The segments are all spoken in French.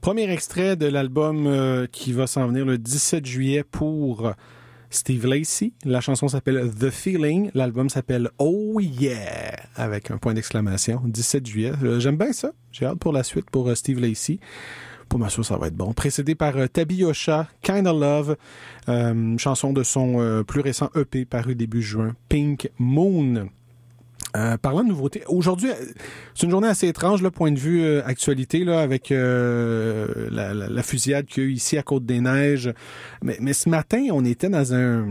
Premier extrait de l'album qui va s'en venir le 17 juillet pour Steve Lacy. La chanson s'appelle The Feeling. L'album s'appelle Oh Yeah! Avec un point d'exclamation. 17 juillet. J'aime bien ça. J'ai hâte pour la suite pour Steve Lacy. Pour ma ça va être bon. Précédé par Tabi Osha, Kinda Love, chanson de son plus récent EP paru début juin, Pink Moon. Parlant de nouveautés, aujourd'hui, c'est une journée assez étrange, là, point de vue actualité, là, avec la fusillade qu'il y a eu ici à Côte-des-Neiges. Mais ce matin, on était dans un...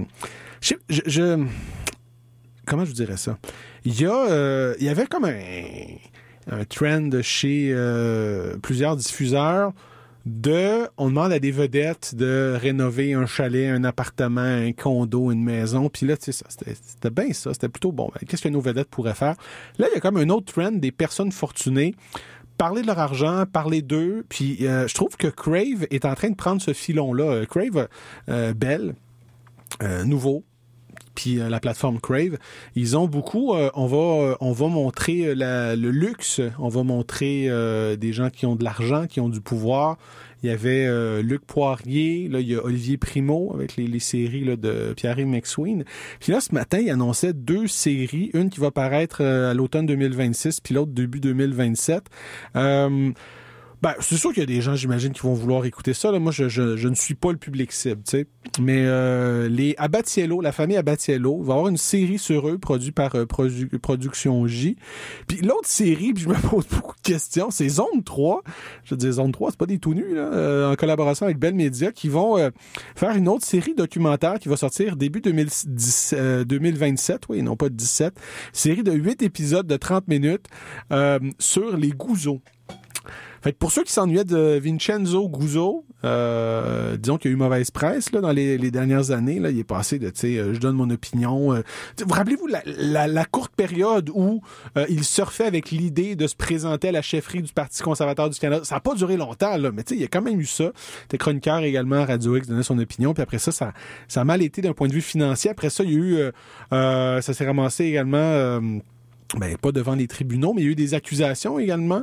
Comment je vous dirais ça? Il y avait comme un trend chez plusieurs diffuseurs on demande à des vedettes de rénover un chalet, un appartement, un condo, une maison. Puis là, tu sais, c'était bien ça. C'était plutôt bon. Qu'est-ce que nos vedettes pourraient faire? Là, il y a comme un autre trend des personnes fortunées. Parler de leur argent, parler d'eux. Puis je trouve que Crave est en train de prendre ce filon-là. Crave, Bell, nouveau. Puis la plateforme Crave, ils ont beaucoup. On va montrer le luxe. On va montrer des gens qui ont de l'argent, qui ont du pouvoir. Il y avait Luc Poirier. Là, il y a Olivier Primo avec les séries là, de Pierre-Yves McSween. Puis là, ce matin, il annonçait 2 séries. Une qui va paraître à l'automne 2026, puis l'autre début 2027. C'est sûr qu'il y a des gens, j'imagine, qui vont vouloir écouter ça. Là. Moi, je ne suis pas le public cible, tu sais. Mais les Abatiello, la famille Abatiello, va avoir une série sur eux, produite par Production J. Puis l'autre série, puis je me pose beaucoup de questions, c'est Zone 3. Je veux dire, Zone 3, c'est pas des tout nus, là, en collaboration avec Bell Media, qui vont faire une autre série documentaire qui va sortir début 2027, oui, non pas 17. Série de 8 épisodes de 30 minutes sur les Gouzeau. Fait que pour ceux qui s'ennuyaient de Vincenzo Guzzo, disons qu'il y a eu mauvaise presse là, dans les dernières années. Là, il est passé de, tu sais, je donne mon opinion. Vous rappelez-vous la courte période où il surfait avec l'idée de se présenter à la chefferie du Parti conservateur du Canada? Ça n'a pas duré longtemps, là, mais tu sais, il y a quand même eu ça. Il était chroniqueur également à Radio X, donnait son opinion. Puis après ça a mal été d'un point de vue financier. Après ça, il y a eu... ça s'est ramassé également... pas devant les tribunaux, mais il y a eu des accusations également.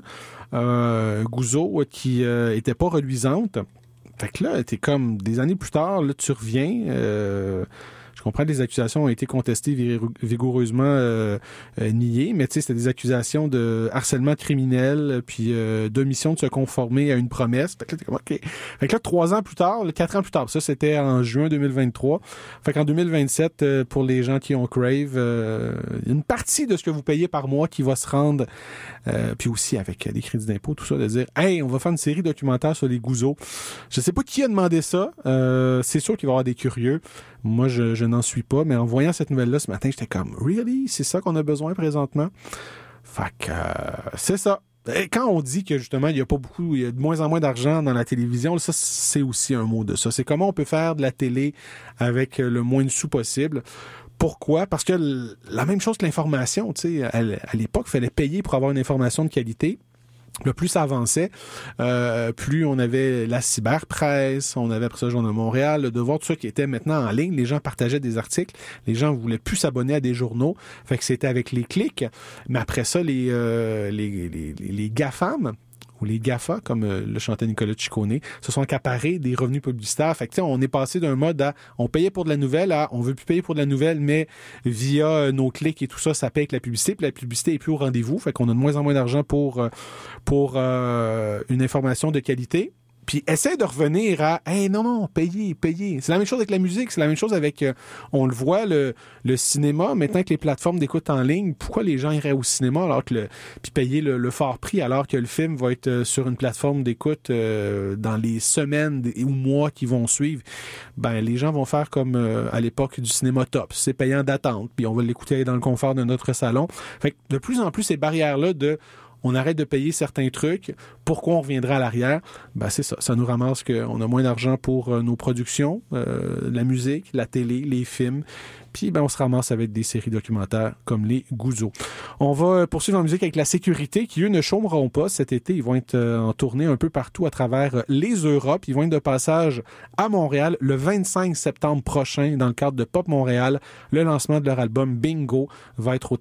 Guzzo qui était pas reluisante. Fait que là, t'es comme des années plus tard, là, tu reviens. Je comprends que les accusations ont été contestées vigoureusement niées, mais tu sais, c'était des accusations de harcèlement criminel, puis d'omission de se conformer à une promesse. Fait que là, t'es comme, OK. Fait que là, 4 ans plus tard, ça, c'était en juin 2023. Fait qu'en 2027, pour les gens qui ont Crave, une partie de ce que vous payez par mois qui va se rendre, puis aussi avec des crédits d'impôt, tout ça, de dire, hey, on va faire une série documentaire sur les Gouzeau. Je sais pas qui a demandé ça. C'est sûr qu'il va y avoir des curieux. Moi, je n'en suis pas, mais en voyant cette nouvelle-là ce matin, j'étais comme, really? C'est ça qu'on a besoin présentement? Fait que, c'est ça. Et quand on dit que, justement, il y a de moins en moins d'argent dans la télévision, ça, c'est aussi un mot de ça. C'est comment on peut faire de la télé avec le moins de sous possible. Pourquoi? Parce que la même chose que l'information, tu sais, à l'époque, il fallait payer pour avoir une information de qualité. Le plus ça avançait, plus on avait la cyberpresse, on avait après ça le Journal de Montréal, Le Devoir, tout ça qui était maintenant en ligne. Les gens partageaient des articles, les gens voulaient plus s'abonner à des journaux, fait que c'était avec les clics. Mais après ça, les GAFAM, ou les GAFA, comme le chantait Nicolas Ciccone, se sont accaparés des revenus publicitaires. Fait que, on est passé d'un mode à on payait pour de la nouvelle à on veut plus payer pour de la nouvelle, mais via nos clics et tout ça, ça paye avec la publicité. Puis la publicité est plus au rendez-vous. Fait qu'on a de moins en moins d'argent pour une information de qualité. Puis essaie de revenir à hey non, payer. C'est la même chose avec la musique, c'est la même chose avec on le voit le cinéma, maintenant que les plateformes d'écoute en ligne, pourquoi les gens iraient au cinéma alors que puis payer le fort prix alors que le film va être sur une plateforme d'écoute dans les semaines ou mois qui vont suivre. Ben les gens vont faire comme à l'époque du cinéma top, c'est payant d'attente, puis on va l'écouter dans le confort de notre salon. Fait que de plus en plus ces barrières là on arrête de payer certains trucs. Pourquoi on reviendra à l'arrière? Ben, c'est ça. Ça nous ramasse qu'on a moins d'argent pour nos productions, la musique, la télé, les films. Puis, on se ramasse avec des séries documentaires comme les Gouzeau. On va poursuivre en musique avec La Sécurité, qui, eux, ne chômeront pas cet été. Ils vont être en tournée un peu partout à travers les Europes. Ils vont être de passage à Montréal le 25 septembre prochain dans le cadre de Pop Montréal. Le lancement de leur album Bingo va être au